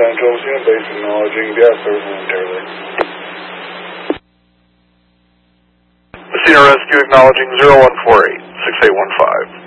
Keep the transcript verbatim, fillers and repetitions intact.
San Antonio base acknowledging gas service momentarily. Messina Rescue acknowledging zero one four eight, six eight one five.